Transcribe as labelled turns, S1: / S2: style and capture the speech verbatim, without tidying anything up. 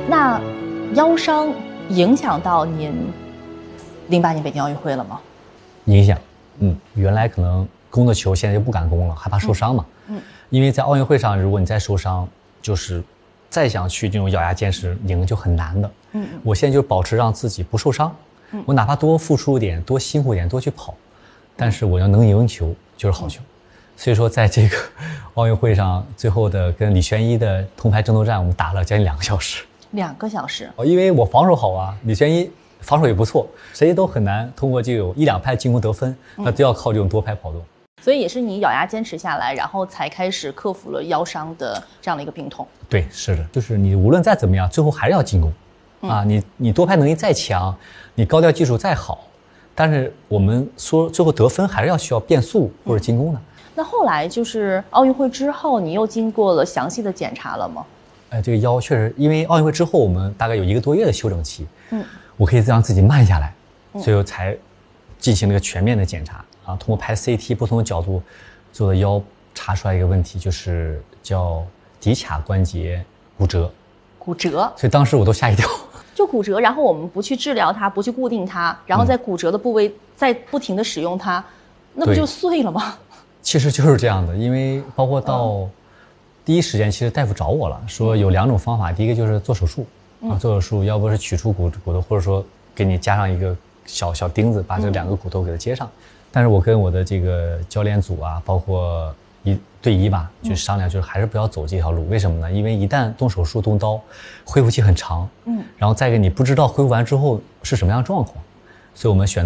S1: 那腰伤影响到您零八年北京奥运会了吗？
S2: 影响，嗯，原来可能攻的球，现在就不敢攻了，害怕受伤嘛。嗯，嗯因为在奥运会上，如果你再受伤，就是再想去这种咬牙坚持赢就很难的。嗯，我现在就保持让自己不受伤，嗯、我哪怕多付出一点，多辛苦一点，多去跑，但是我要能赢球就是好球。嗯、所以说，在这个奥运会上，最后的跟李轩一的铜牌争夺战，我们打了将近两个小时。
S1: 两个小时，
S2: 因为我防守好啊，李轩一防守也不错，谁都很难通过这种一两拍进攻得分，那都要靠这种多拍跑动。
S1: 所以也是你咬牙坚持下来，然后才开始克服了腰伤的这样的一个病痛。
S2: 对，是的，就是你无论再怎么样，最后还是要进攻，嗯、啊，你你多拍能力再强，你高调技术再好，但是我们说最后得分还是要需要变速或者进攻的。嗯、
S1: 那后来就是奥运会之后，你又经过了详细的检查了吗？
S2: 呃，这个腰确实，因为奥运会之后我们大概有一个多月的休整期，嗯，我可以让自己慢下来，所以我才进行了一个全面的检查啊，通过拍 C T 不同的角度做的腰，查出来一个问题，就是叫骶髂关节骨折。
S1: 骨折，
S2: 所以当时我都吓一跳。
S1: 就骨折，然后我们不去治疗它，不去固定它，然后在骨折的部位再不停的使用它，那不就碎了吗？
S2: 其实就是这样的，因为包括到、嗯。第一时间，其实大夫找我了，说有两种方法，第一个就是做手术，啊，做手术，要不是取出骨骨头，或者说给你加上一个小小钉子，把这两个骨头给它接上。但是我跟我的这个教练组啊，包括一队医吧，就商量，就是还是不要走这条路。为什么呢？因为一旦动手术动刀，恢复期很长，嗯，然后再一个你不知道恢复完之后是什么样的状况，所以我们选。